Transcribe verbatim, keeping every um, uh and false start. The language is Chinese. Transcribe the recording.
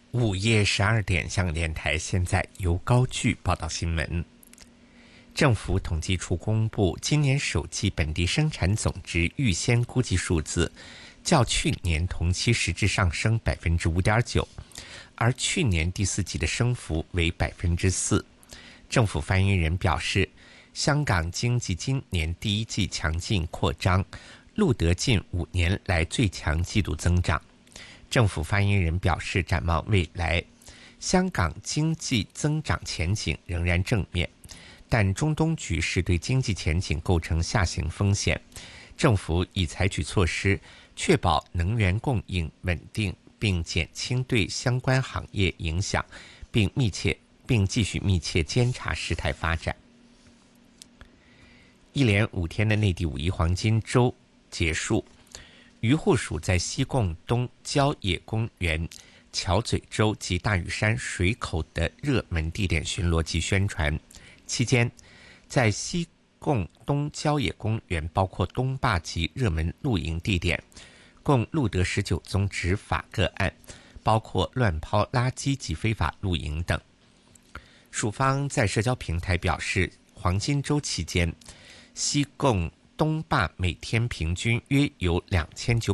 午夜十二点，香港电台现在由高炬报道新闻。政府统计处公布今年首季本地生产总值预先估计数字，较去年同期实质上升 百分之五点九， 而去年第四季的升幅为 百分之四。 政府发言人表示，香港经济今年第一季强劲扩张，录得近五年来最强季度增长。政府发言人表示，展望未来，香港经济增长前景仍然正面，但中东局势对经济前景构成下行风险。政府已采取措施，确保能源供应稳定，并减轻对相关行业影响，并密切并继续密切监察事态发展。一连五天的内地五一黄金周结束，渔护署在西贡东郊野公园、桥嘴洲及大屿山水口的热门地点巡逻及宣传。期间，在西贡东郊野公园，包括东坝及热门露营地点，共录得十九宗执法个案，包括乱抛垃圾及非法露营等。署方在社交平台表示，黄金周期间，西贡东坝每天平均约有两千九